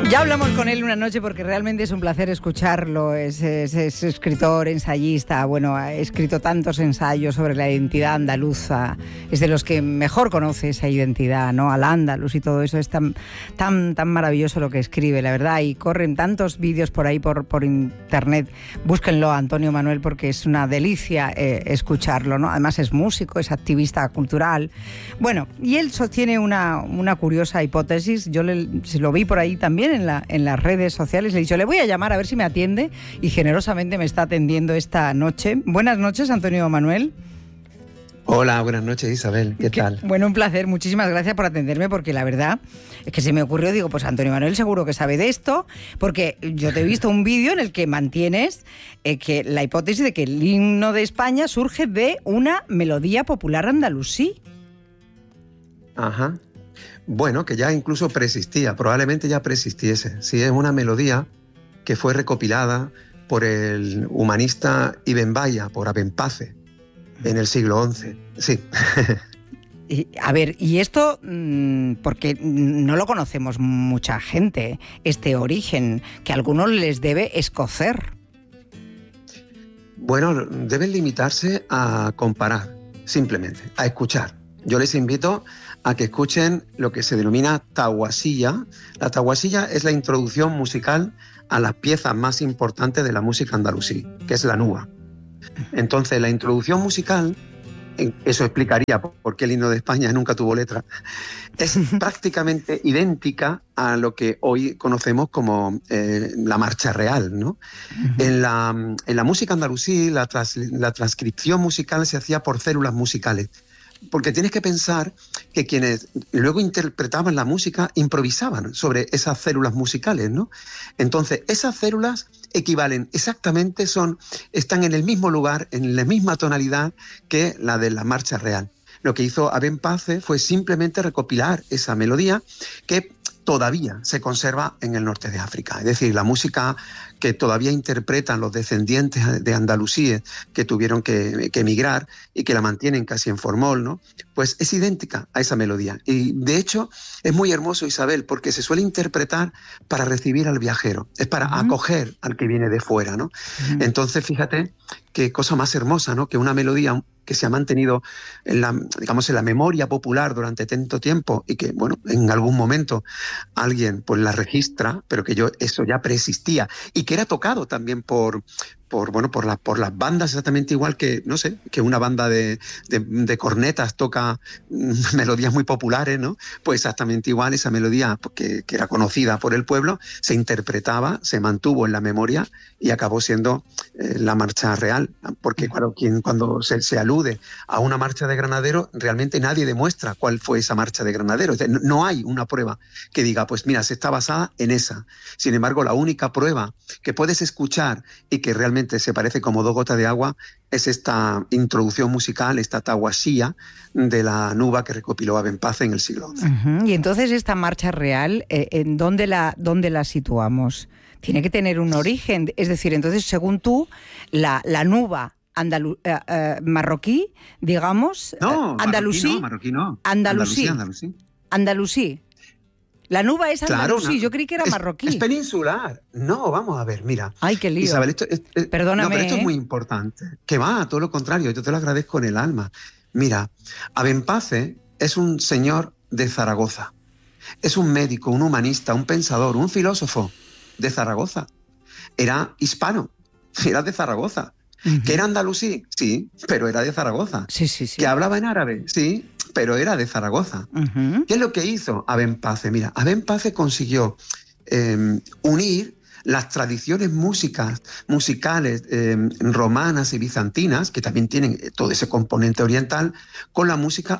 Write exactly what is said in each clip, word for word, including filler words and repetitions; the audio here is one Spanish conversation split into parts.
Ya hablamos con él una noche porque realmente es un placer escucharlo. Es, es, es escritor, ensayista, bueno, ha escrito tantos ensayos sobre la identidad andaluza. Es de los que mejor conoce esa identidad, ¿no? Al andaluz y todo eso. Es tan, tan, tan maravilloso lo que escribe, la verdad. Y corren tantos vídeos por ahí, por, por internet. Búsquenlo a Antonio Manuel porque es una delicia eh, escucharlo, ¿no? Además es músico, es activista cultural. Bueno, y él sostiene una, una curiosa hipótesis. Yo le, se lo vi por ahí también en, la, en las redes sociales. Le he dicho, le voy a llamar a ver si me atiende, y generosamente me está atendiendo esta noche. Buenas noches, Antonio Manuel. Hola, buenas noches, Isabel. ¿Qué, ¿Qué tal? Bueno, un placer. Muchísimas gracias por atenderme, porque la verdad es que se me ocurrió, digo, pues Antonio Manuel seguro que sabe de esto, porque yo te he visto un vídeo en el que mantienes eh, que la hipótesis de que el himno de España surge de una melodía popular andalusí. Ajá. Bueno, que ya incluso preexistía, probablemente ya preexistiese. Sí, es una melodía que fue recopilada por el humanista Ibn Baya, por Abenpace, en el siglo once. Sí. Y, a ver, y esto, mmm, porque no lo conocemos mucha gente, este origen, que a algunos les debe escocer. Bueno, deben limitarse a comparar, simplemente, a escuchar. Yo les invito a que escuchen lo que se denomina tahuasilla. La tahuasilla es la introducción musical a las piezas más importantes de la música andalusí, que es la nuba. Entonces, la introducción musical, eso explicaría por qué el himno de España nunca tuvo letra, es prácticamente idéntica a lo que hoy conocemos como eh, la marcha real, ¿no? Uh-huh. En la, en la música andalusí, la, tras, la transcripción musical se hacía por células musicales. Porque tienes que pensar que quienes luego interpretaban la música improvisaban sobre esas células musicales, ¿no? Entonces, esas células equivalen exactamente, son, están en el mismo lugar, en la misma tonalidad que la de la marcha real. Lo que hizo Abenpace fue simplemente recopilar esa melodía que todavía se conserva en el norte de África. Es decir, la música que todavía interpretan los descendientes de andalusíes que tuvieron que, que emigrar y que la mantienen casi en formol, ¿no? Pues es idéntica a esa melodía. Y de hecho es muy hermoso, Isabel, porque se suele interpretar para recibir al viajero, es para uh-huh. acoger al que viene de fuera, ¿no? Uh-huh. Entonces, fíjate qué cosa más hermosa, ¿no? Que una melodía que se ha mantenido en la, digamos, en la memoria popular durante tanto tiempo y que, bueno, en algún momento alguien pues la registra, pero que yo eso ya preexistía y que era tocado también por, por, bueno, por, la, por las bandas exactamente igual que, no sé, que una banda de, de, de cornetas toca mm, melodías muy populares, ¿no? Pues exactamente igual esa melodía que, que era conocida por el pueblo se interpretaba, se mantuvo en la memoria y acabó siendo eh, la marcha real, porque claro, quien, cuando se, se alude a una marcha de granaderos, realmente nadie demuestra cuál fue esa marcha de granaderos. No, no hay una prueba que diga, pues mira, se está basada en esa. Sin embargo, la única prueba que puedes escuchar y que realmente se parece como dos gotas de agua es esta introducción musical, esta tahuasía de la nuba que recopiló Abenpace en el siglo once. Uh-huh. Y entonces esta marcha real, eh, ¿en dónde la, dónde la situamos? Tiene que tener un origen, es decir, entonces según tú, la, la nuba Andalu- eh, eh, marroquí, digamos, no, eh, andalusí, marroquí no, andalusí, andalusí, andalusí, andalusí. La nuba es andalusí, claro, no, yo creí que era es, marroquí. Es peninsular. No, vamos a ver, mira. Ay, qué lío. Isabel, esto, es, es, Perdóname. No, pero esto ¿eh? es muy importante. Que va, todo lo contrario, yo te lo agradezco en el alma. Mira, Abenpace es un señor de Zaragoza. Es un médico, un humanista, un pensador, un filósofo de Zaragoza. Era hispano, era de Zaragoza. Uh-huh. ¿Que era andalusí? Sí, pero era de Zaragoza. Sí, sí, sí. ¿Que hablaba en árabe? Sí, pero era de Zaragoza. Uh-huh. ¿Qué es lo que hizo Abenpace? Mira, Abenpace consiguió eh, unir las tradiciones músicas, musicales eh, romanas y bizantinas, que también tienen todo ese componente oriental, con la música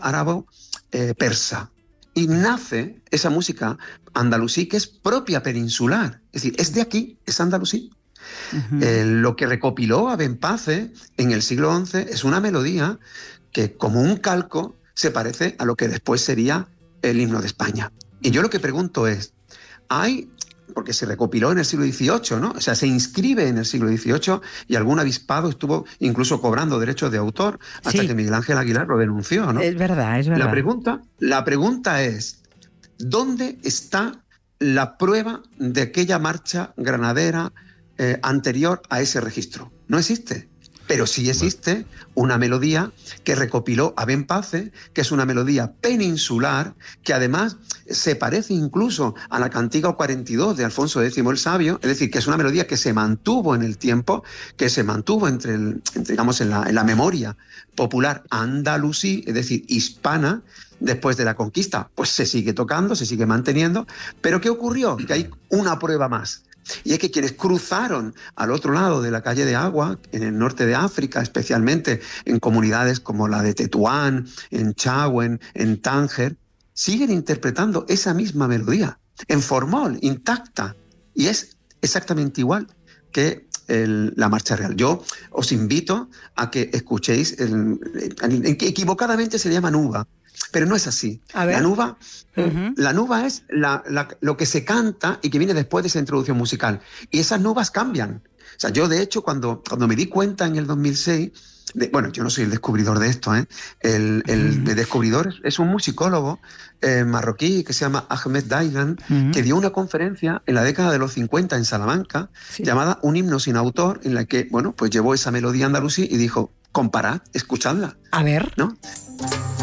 árabo-persa. Y nace esa música andalusí que es propia peninsular. Es decir, es de aquí, es andalusí. Uh-huh. Eh, lo que recopiló Abenpace en el siglo once es una melodía que, como un calco, se parece a lo que después sería el himno de España. Y yo lo que pregunto es, ¿hay porque se recopiló en el siglo dieciocho, ¿no? O sea, se inscribe en el siglo dieciocho y algún avispado estuvo incluso cobrando derechos de autor hasta sí. que Miguel Ángel Aguilar lo denunció, ¿no? Es verdad, es verdad. La pregunta, la pregunta es, ¿dónde está la prueba de aquella marcha granadera eh, anterior a ese registro. No existe. Pero sí existe una melodía que recopiló Abén Pace, que es una melodía peninsular, que además se parece incluso a la Cantiga cuarenta y dos de Alfonso X el Sabio, es decir, que es una melodía que se mantuvo en el tiempo, que se mantuvo entre, el, entre digamos, en la, en la memoria popular andalusí, es decir, hispana, después de la conquista. Pues se sigue tocando, se sigue manteniendo, pero ¿qué ocurrió? Que hay una prueba más. Y es que quienes cruzaron al otro lado de la calle de Agua, en el norte de África, especialmente en comunidades como la de Tetuán, en Chauen, en Tánger, siguen interpretando esa misma melodía, en formol, intacta, y es exactamente igual que el, la marcha real. Yo os invito a que escuchéis, el, el, el, equivocadamente se le llama nuba, pero no es así. La nuba, uh-huh. la nuba es la, la, lo que se canta y que viene después de esa introducción musical. Y esas nubas cambian. O sea, yo de hecho cuando, cuando me di cuenta en el dos mil seis, de, bueno, yo no soy el descubridor de esto, ¿eh? el, el, el descubridor es un musicólogo eh, marroquí que se llama Ahmed Dailan, uh-huh. que dio una conferencia en la década de los cincuenta en Salamanca, sí. llamada Un himno sin autor, en la que, bueno, pues llevó esa melodía andalusí y dijo, comparad, escuchadla. A ver. ¿No?